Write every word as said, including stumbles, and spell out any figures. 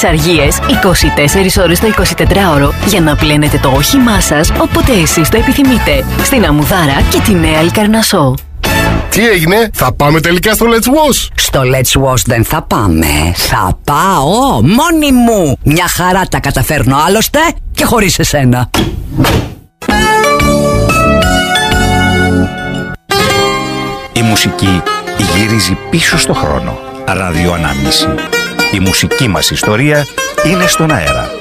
Εξαργίες είκοσι τέσσερις ώρες το εικοσιτετράωρο για να πλένετε το όχημά σας όποτε εσείς το επιθυμείτε. Στην Αμμουδάρα και τη Νέα Λικαρνασσό. Τι έγινε, θα πάμε τελικά στο Let's Wash? Στο Let's Wash δεν θα πάμε. Θα πάω μόνη μου. Μια χαρά τα καταφέρνω άλλωστε και χωρίς εσένα. Η μουσική γυρίζει πίσω στο χρόνο. Ραδιοανάμνηση. Η μουσική μας ιστορία είναι στον αέρα.